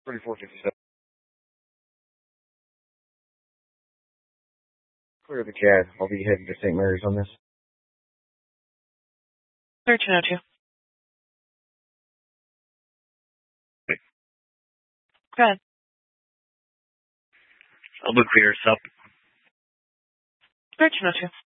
3457. Clear the CAD. I'll be heading to St. Mary's on this. 1302. Go ahead. I'll be clear, sup. 1302.